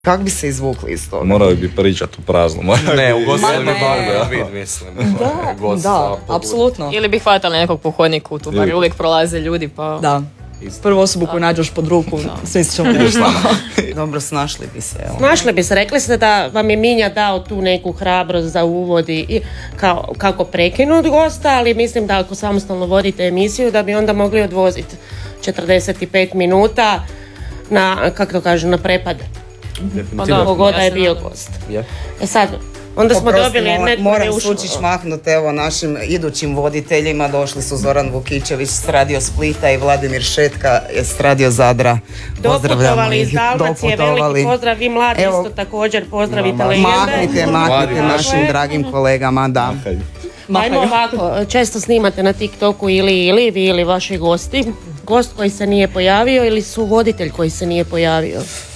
Kako bi se izvukli iz toga? Morali bi pričati u prazno. Ne, ugostili ne. bar vid, mislim. Da, apsolutno. Ili bi hvatali nekog po hodniku, tu bar uvijek prolaze ljudi, pa... Da. Prvu osobu koju nađeš pod ruku, svi ćemo Dobro, snašli bi se. Snašli bi se, rekli ste da vam je Minja dao tu neku hrabrost za uvod i kako prekinuti gosta, ali mislim da ako samostalno vodite emisiju da bi onda mogli odvoziti 45 minuta na, kako to kažu, na prepad. Kogoda je bio gost. E sad, onda smo dobili netko moram Sučić mahnuti evo našim idućim voditeljima. Došli su Zoran Vukičević s Radio Splita i Vladimir Šetka s Radio Zadra. Doputovali iz Dalmacije, veliki pozdrav i mladi isto također, pozdravite legende. Maknite našim dragim kolegama, da. Ajmo ovako, često snimate na TikToku ili vi ili vaši gosti. Gost koji se nije pojavio ili su voditelj koji se nije pojavio?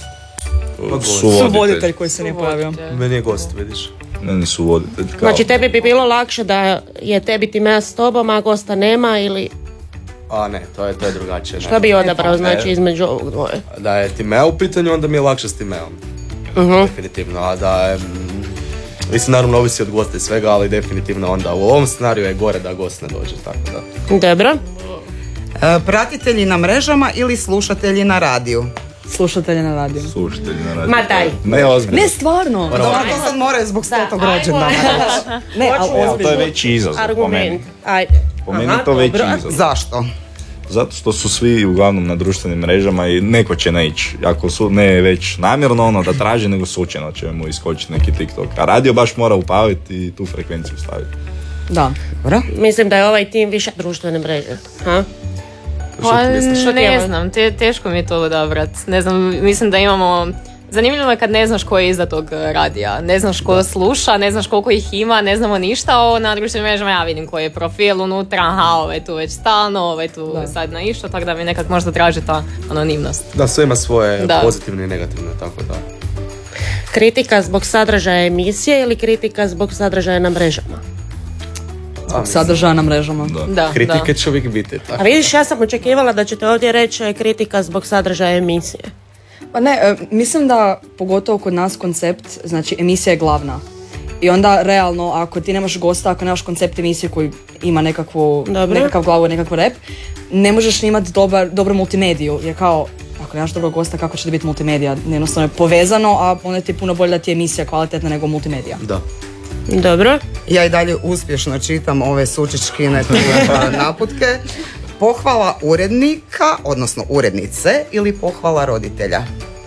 Suvoditelj koji se nije pojavio. Meni je gost, vidiš. Meni su voditelj. Znači tebi bi bilo lakše da je tebi Timea s tobom, a gosta nema ili... A ne, to je drugačije. Što bi odabrao znači između ovog dvoje? Da je Timea u pitanju, onda mi je lakše s Timeom. Definitivno, a da je... Mislim, naravno ovisi od gosta i svega, ali definitivno onda u ovom scenariju je gore da gost ne dođe, tako da. Dobro. Pratitelji na mrežama ili slušatelji na radiju? Slušatelji na radiju. Slušatelji na radiju. Ma daj. Ne, ozbiljno. Ne, stvarno. Dobro, to sad moraju zbog 100. rođendana. Ne, ali To je veći izazov po meni. Argument. Ajde. Po meni je to veći izazov. Zašto? Zato što su svi uglavnom na društvenim mrežama i neko će ne ići. Ako su ne već namjerno da traži, nego slučajno će mu iskočiti neki TikTok. A radio baš mora upaviti i tu frekvenciju staviti. Da. Dobro. Mislim da je ovaj tim više društvene mreže. Ha? Pa ne znam, teško mi je to odabrat. Ne znam, mislim da imamo... Zanimljivo je kad ne znaš ko je iza tog radija. Ne znaš ko sluša, ne znaš koliko ih ima, ne znamo ništa o na društvenim mrežama. Ja vidim koji je profil unutra, ovaj tu već stalno, ovaj tu sad na išta, tako da mi nekak možda traži ta anonimnost. Da, sve ima svoje pozitivne i negativne, tako da. Kritika zbog sadržaja emisije ili kritika zbog sadržaja na mrežama? Sadržaja na mrežama. Da, kritike će uvijek biti. Tako. A vidiš, ja sam očekivala da ćete ovdje reći kritika zbog sadržaja emisije. Pa ne, mislim da pogotovo kod nas koncept, znači emisija je glavna. I onda realno, ako ti nemaš gosta, ako nemaš koncept emisije koji ima nekakav glavu, nekakav rep, ne možeš imati dobru multimediju. Jer kao, ako nemaš dobrog gosta, kako će ti biti multimedija? Jednostavno je povezano, a onda ti je puno bolje da ti je emisija kvalitetna nego multimedija. Da. Dobro. Ja i dalje uspješno čitam ove Sučićkine naputke. Pohvala urednika, odnosno urednice ili pohvala roditelja?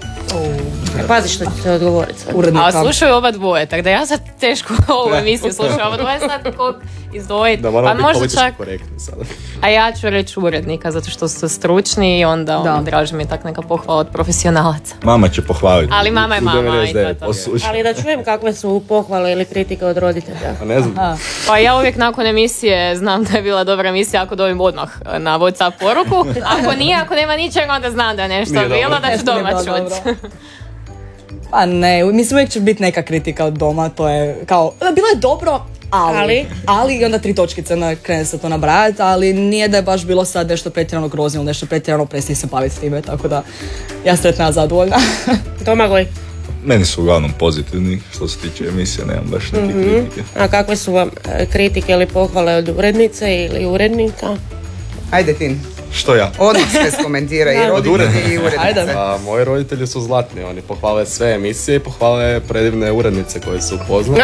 Pazi što ćete odgovoriti. A slušaju oba dvoje, tako da ja sad teško ovu emisiju slušaju oba dvoje, sad kog izdvojiti. Da moramo biti politički korektni sada. A ja ću reći urednika, zato što su stručni i onda draži mi je tak neka pohvala od profesionalaca. Mama će pohvaliti. Ali mama je mama i to. Ali da čujem kakve su pohvale ili kritike od roditelja. A ne znam. Pa ja uvijek nakon emisije znam da je bila dobra emisija ako dobim odmah na WhatsApp poruku. Ako nije, ako nema ničega, onda znam da je nešto bilo, da ću doma čuti. Pa ne, mislim uvijek će biti neka kritika od doma, to je kao, bilo je dobro, ali i onda 3 točkice, krene se to nabrajati, ali nije da je baš bilo sad nešto pretjerano grozno, nešto pretjerano prestani se baviti time, tako da ja sretna ja zadovoljna. Domagoj. Meni su uglavnom pozitivni, što se tiče emisije, nemam baš neke kritike. A kakve su vam kritike ili pohvale od urednice ili urednika? Ajde Tin. Što ja? Odmah sve skomentiraj, i roditelji i urednice. Moji roditelji su zlatni, oni pohvale sve emisije i pohvale predivne urednice koje su upoznali.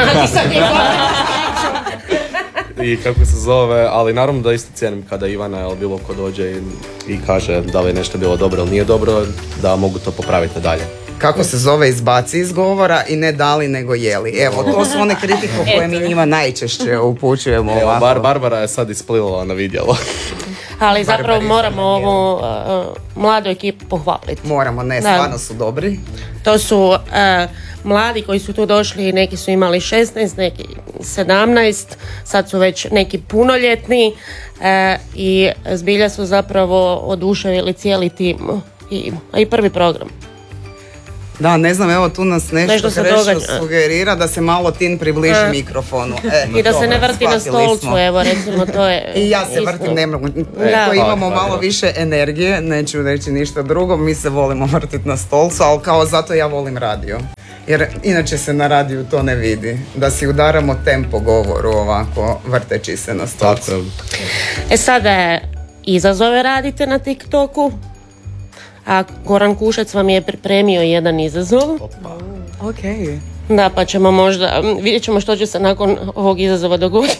I kako se zove, ali naravno da isto cijenim kada Ivana ili bilo ko dođe i kaže da li je nešto bilo dobro ili nije dobro, da mogu to popraviti dalje. Kako se zove, izbaci iz govora i ne dali nego jeli. Evo, to su one kritike koje mi njima najčešće upućujemo. Evo, Barbara je sad isplivila na vidjelo. Ali zapravo moramo ovu mladu ekipu pohvaliti. Moramo, stvarno su dobri. To su mladi koji su tu došli, neki su imali 16, neki 17, sad su već neki punoljetni i zbilja su zapravo oduševili cijeli tim i prvi program. Da, ne znam, evo tu nas nešto Krešo sugerira da se malo Tin približi mikrofonu. I da se ne vrti na stolcu, evo recimo to je... I ja se vrtim, ne mogu. Imamo malo više energije, neću reći ništa drugo, mi se volimo vrtiti na stolcu, ali kao zato ja volim radio. Jer inače se na radiju to ne vidi, da si udaramo tempo govoru ovako, vrteći se na stolcu. Sada izazove radite na TikToku, a Goran Kušec vam je pripremio jedan izazov. Ok. Da, pa ćemo možda, vidjet ćemo što će se nakon ovog izazova dogoditi.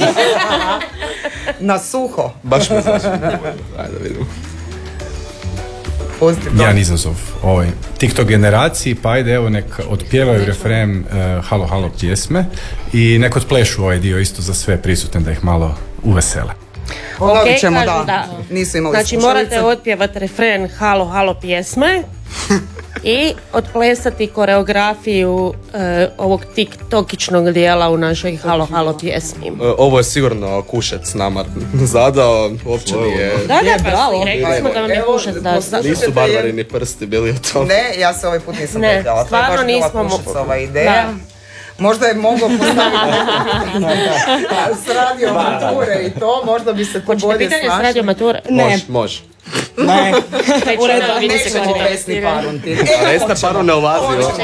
Na suho. Baš me znači. Ajde vidimo. Jedan izazov TikTok generaciji, pa ajde evo nek otpjevaju refren Halo Halo pjesme i nek otplešu ovaj dio isto za sve prisutne da ih malo uvesele. Ok, ćemo, da. Nisu imali znači morate otpjevati refren Halo Halo pjesme i otplesati koreografiju ovog tiktokičnog dijela u našoj Halo Halo pjesmi. Ovo je sigurno Kušec nama zadao, uopće nije... Da, bravo, rekli smo da vam je Kušec dao. Nisu barbarini prsti bili u tom. Ne, ja se ovaj put nisam petljala. Stvarno nismo Kušecova ideja. Možda je mogao postaviti s radio mature i to, možda bi se to bolje snašli. Hoćete pitanje s radio mature? Može. Ne. Nećemo Vesni Parun ti. Vesna Parun ne ulazi.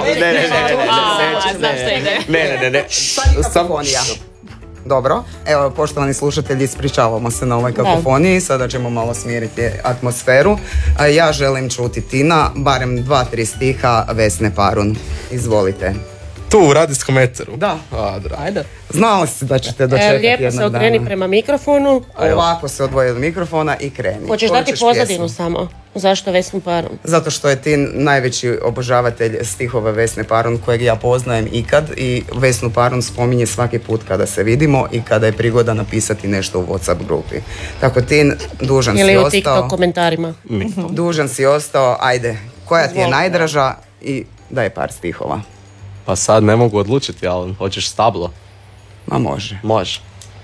Ne. Sad je kakofonija. Dobro, evo poštovani slušatelji, ispričavamo se na ovoj kakofoniji, sada ćemo malo smiriti atmosferu. Ja želim čuti Tina, barem 2-3 stiha Vesne Parun. Izvolite. Tu u radijskom eteru. Da. Ajde. Znala si da ćete dočekati jednog dana. Lijepo se okreni prema mikrofonu. Ovako se odvoji od mikrofona i kreni. Hoćeš dati pozadinu samo? Zašto Vesnu Parun? Zato što je Tin najveći obožavatelj stihova Vesne Parun kojeg ja poznajem ikad i Vesnu Parun spominje svaki put kada se vidimo i kada je prigoda napisati nešto u WhatsApp grupi. Tako Tin, dužan si ostao. Ili u TikTok komentarima. Dužan si ostao, ajde, koja ti je najdraža i daj par stihova. Pa sad ne mogu odlučiti, ali hoćeš stablo? Ma može. Može.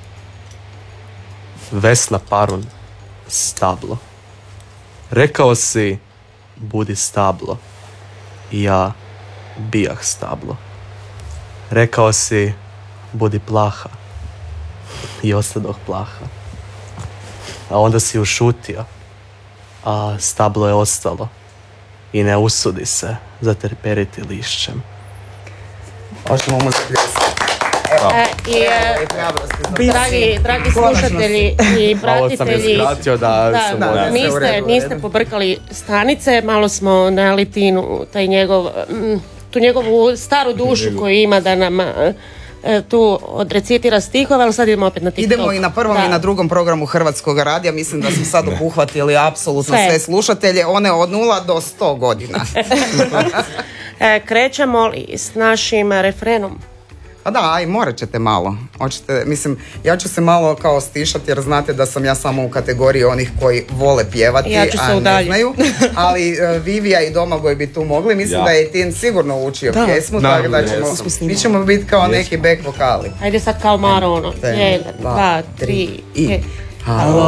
Vesna Parun, stablo. Rekao si, budi stablo. I ja bijah stablo. Rekao si, budi plaha. I ostadoh plaha. A onda si ušutio. A stablo je ostalo. I ne usudi se zaterperiti lišćem. Hoćemo mu zapljesati. Dragi slušatelji i pratitelji, niste pobrkali stanice, malo smo najeli Tinu, tu njegovu staru dušu koju ima da nam tu odrecitira stihove, ali sad idemo opet na TikTok. Idemo i na prvom i na drugom programu Hrvatskog radija, mislim da smo sad obuhvatili apsolutno sve slušatelje, one od 0 do 100 godina. Krećemo li s našim refrenom? Pa da, aj, morat ćete malo. Hoćete, mislim, ja ću se malo kao stišati jer znate da sam ja samo u kategoriji onih koji vole pjevati, a ne znaju. Ali Vivija i Domagoj bi tu mogli. Mislim da je Tin sigurno učio pjesmu, tako da ćemo, mi ćemo biti kao neki back vokali. Ajde sad kao Maro ono. 1, 2, 3 i... Halo,